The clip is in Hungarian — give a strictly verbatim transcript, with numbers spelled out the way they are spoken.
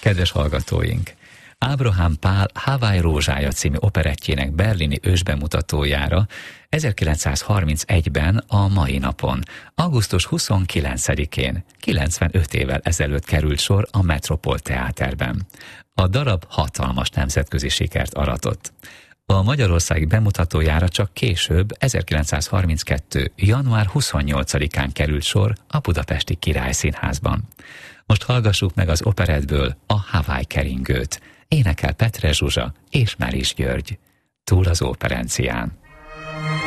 Kedves hallgatóink! Ábrahám Pál Hawaii rózsája című operettjének berlini ősbemutatójára ezerkilencszázharmincegyben a mai napon, augusztus huszonkilencedikén, kilencvenöt évvel ezelőtt került sor a Metropol Teáterben. A darab hatalmas nemzetközi sikert aratott. A magyarországi bemutatójára csak később, ezerkilencszázharminckettő. január huszonnyolcadikán került sor a Budapesti Királyszínházban. Most hallgassuk meg az operettből a Hawaii keringőt. Énekel Petre Zsuzsa és Meris György. Túl az óperencián.